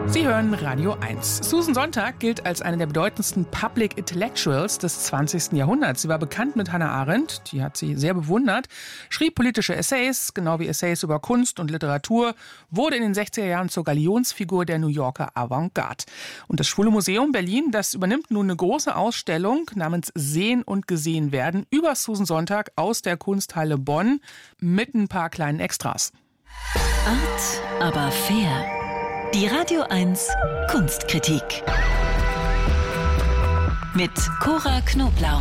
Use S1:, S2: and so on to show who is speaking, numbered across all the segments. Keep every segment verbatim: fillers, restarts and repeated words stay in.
S1: Sie hören Radio eins. Susan Sontag gilt als eine der bedeutendsten Public Intellectuals des zwanzigsten Jahrhunderts. Sie war bekannt mit Hannah Arendt, die hat sie sehr bewundert, schrieb politische Essays, genau wie Essays über Kunst und Literatur, wurde in den sechziger Jahren zur Galionsfigur der New Yorker Avantgarde. Und das Schwule Museum Berlin, das übernimmt nun eine große Ausstellung namens Sehen und Gesehen werden über Susan Sontag aus der Kunsthalle Bonn mit ein paar kleinen Extras.
S2: Art, aber fair. Die Radio eins Kunstkritik mit Cora Knoblauch.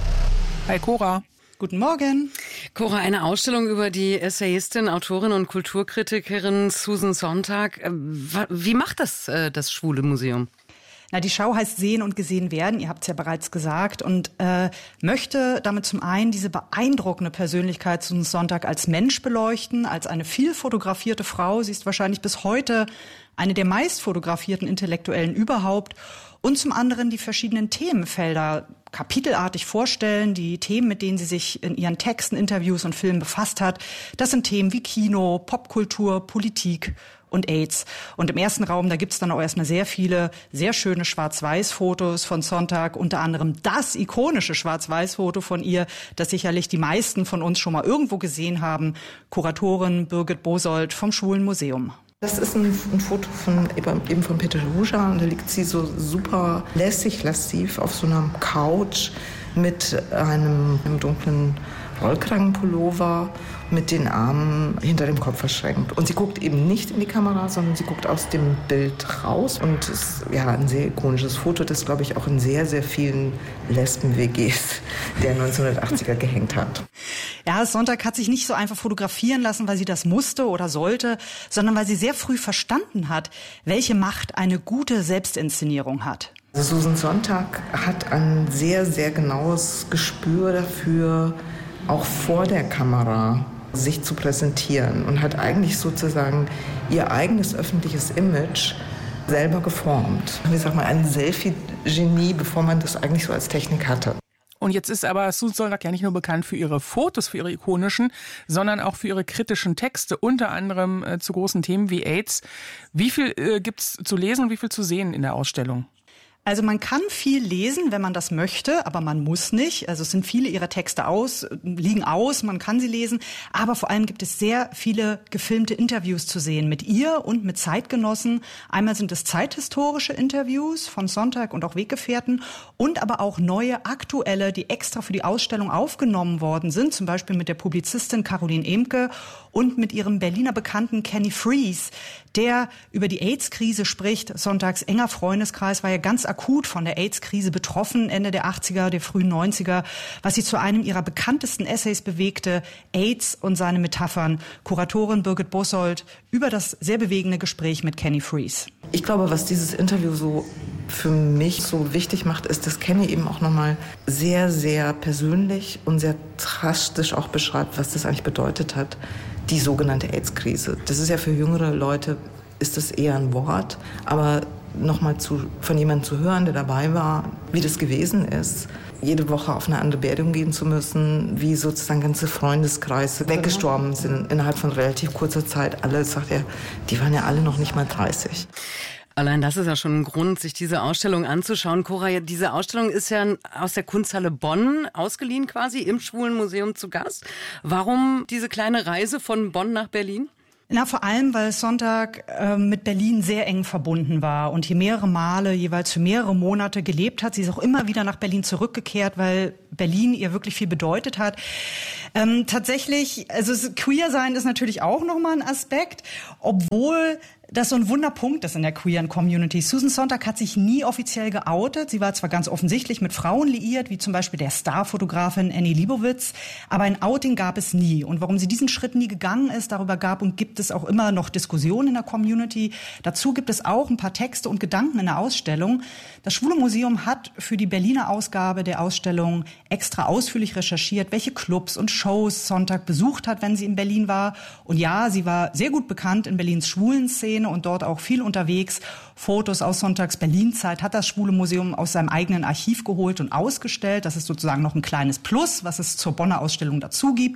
S1: Hi Cora.
S3: Guten Morgen.
S4: Cora, eine Ausstellung über die Essayistin, Autorin und Kulturkritikerin Susan Sontag. Wie macht das das Schwule Museum?
S3: Na, die Schau heißt Sehen und Gesehen werden, ihr habt es ja bereits gesagt, und äh, möchte damit zum einen diese beeindruckende Persönlichkeit Susan Sontag als Mensch beleuchten, als eine viel fotografierte Frau. Sie ist wahrscheinlich bis heute eine der meist fotografierten Intellektuellen überhaupt. Und zum anderen die verschiedenen Themenfelder kapitelartig vorstellen, die Themen, mit denen sie sich in ihren Texten, Interviews und Filmen befasst hat. Das sind Themen wie Kino, Popkultur, Politik und AIDS. Und im ersten Raum, da gibt's dann auch erstmal sehr viele, sehr schöne Schwarz-Weiß-Fotos von Sontag, unter anderem das ikonische Schwarz-Weiß-Foto von ihr, das sicherlich die meisten von uns schon mal irgendwo gesehen haben, Kuratorin Birgit Bosold vom Schwulen Museum.
S5: Das ist ein, ein Foto von, eben von Peter Ruja, und da liegt sie so super lässig, lasziv auf so einer Couch mit einem, einem dunklen Rollkragenpullover mit den Armen hinter dem Kopf verschränkt. Und sie guckt eben nicht in die Kamera, sondern sie guckt aus dem Bild raus. Und es ist ja ein sehr ikonisches Foto, das, glaube ich, auch in sehr, sehr vielen Lesben-W Gs der neunzehnhundertachtziger gehängt hat.
S3: Ja, Sontag hat sich nicht so einfach fotografieren lassen, weil sie das musste oder sollte, sondern weil sie sehr früh verstanden hat, welche Macht eine gute Selbstinszenierung hat.
S5: Susan Sontag hat ein sehr, sehr genaues Gespür dafür, auch vor der Kamera sich zu präsentieren, und hat eigentlich sozusagen ihr eigenes öffentliches Image selber geformt. Ich sag mal, ein Selfie-Genie, bevor man das eigentlich so als Technik hatte.
S1: Und jetzt ist aber Susan Sontag ja nicht nur bekannt für ihre Fotos, für ihre ikonischen, sondern auch für ihre kritischen Texte, unter anderem äh, zu großen Themen wie AIDS. Wie viel äh, gibt's zu lesen und wie viel zu sehen in der Ausstellung?
S3: Also man kann viel lesen, wenn man das möchte, aber man muss nicht. Also es sind viele ihrer Texte aus, liegen aus, man kann sie lesen. Aber vor allem gibt es sehr viele gefilmte Interviews zu sehen mit ihr und mit Zeitgenossen. Einmal sind es zeithistorische Interviews von Sontag und auch Weggefährten und aber auch neue, aktuelle, die extra für die Ausstellung aufgenommen worden sind. Zum Beispiel mit der Publizistin Caroline Emke und mit ihrem Berliner Bekannten Kenny Freese, der über die AIDS-Krise spricht. Sontags enger Freundeskreis war ja ganz akut von der AIDS-Krise betroffen, Ende der achtziger, der frühen neunziger, was sie zu einem ihrer bekanntesten Essays bewegte, AIDS und seine Metaphern. Kuratorin Birgit Bosold über das sehr bewegende Gespräch mit Kenny Freese.
S5: Ich glaube, was dieses Interview so für mich so wichtig macht, ist, dass Kenny eben auch nochmal sehr, sehr persönlich und sehr drastisch auch beschreibt, was das eigentlich bedeutet hat, die sogenannte AIDS-Krise. Das ist ja für jüngere Leute, ist das eher ein Wort, aber nochmal zu, von jemandem zu hören, der dabei war, wie das gewesen ist, jede Woche auf eine andere Beerdigung gehen zu müssen, wie sozusagen ganze Freundeskreise weggestorben sind innerhalb von relativ kurzer Zeit. Alle, sagt er, die waren ja alle noch nicht mal dreißig.
S4: Allein das ist ja schon ein Grund, sich diese Ausstellung anzuschauen. Cora, diese Ausstellung ist ja aus der Kunsthalle Bonn ausgeliehen quasi, im Schwulen Museum zu Gast. Warum diese kleine Reise von Bonn nach Berlin?
S3: Na, vor allem, weil Sontag äh, mit Berlin sehr eng verbunden war und hier mehrere Male, jeweils für mehrere Monate gelebt hat. Sie ist auch immer wieder nach Berlin zurückgekehrt, weil Berlin ihr wirklich viel bedeutet hat. Ähm, tatsächlich, also queer sein ist natürlich auch nochmal ein Aspekt, obwohl das so ein Wunderpunkt ist in der queeren Community. Susan Sontag hat sich nie offiziell geoutet. Sie war zwar ganz offensichtlich mit Frauen liiert, wie zum Beispiel der Starfotografin Annie Leibovitz, aber ein Outing gab es nie. Und warum sie diesen Schritt nie gegangen ist, darüber gab und gibt es auch immer noch Diskussionen in der Community. Dazu gibt es auch ein paar Texte und Gedanken in der Ausstellung. Das Schwule Museum hat für die Berliner Ausgabe der Ausstellung extra ausführlich recherchiert, welche Clubs und Shows Sontag besucht hat, wenn sie in Berlin war. Und ja, sie war sehr gut bekannt in Berlins Schwulenszene und dort auch viel unterwegs. Fotos aus Sontags Berlin-Zeit hat das Schwule Museum aus seinem eigenen Archiv geholt und ausgestellt. Das ist sozusagen noch ein kleines Plus, was es zur Bonner Ausstellung dazu gibt.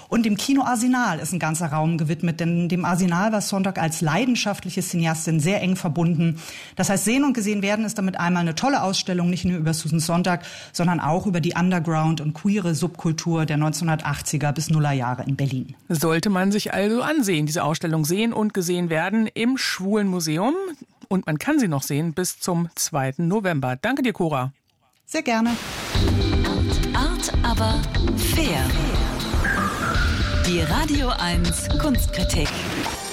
S3: Und dem Kino Arsenal ist ein ganzer Raum gewidmet, denn dem Arsenal war Sontag als leidenschaftliche Cineastin sehr eng verbunden. Das heißt, sehen und gesehen werden ist damit einmal eine tolle Ausstellung, nicht nur über Susan Sontag, sondern auch über die Underground- und queere Subkultur der neunzehnhundertachtziger bis Nullerjahre in Berlin.
S1: Sollte man sich also ansehen, diese Ausstellung Sehen und gesehen werden im Schwulen Museum. Und man kann sie noch sehen bis zum zweiten November. Danke dir, Cora.
S3: Sehr gerne.
S2: Art, aber fair. Die Radio eins Kunstkritik.